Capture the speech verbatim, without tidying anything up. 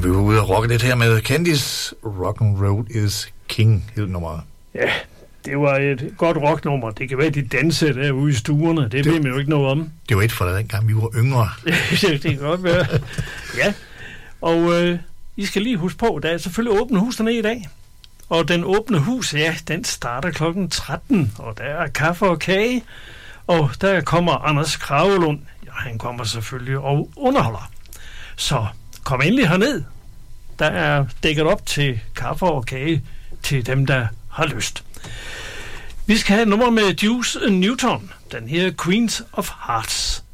vi var ude og rocke lidt her med Candice. Rock'n'Roll is King, hed nummeret. Ja, det var et godt rocknummer. Det kan være, de danser derude i stuerne. Det, det ved man jo ikke noget om. Det var et for den gang, vi var yngre. Det kan godt være. Ja, og øh, I skal lige huske på, der er selvfølgelig åbne hus dernede i dag. Og den åbne hus, ja, den starter klokken tretten, og der er kaffe og kage. Og der kommer Anders Kragelund. Ja, han kommer selvfølgelig og underholder. Så kom endelig herned. Der er dækket op til kaffe og kage til dem, der har lyst. Vi skal have et nummer med Juice Newton. Den her Queens of Hearts.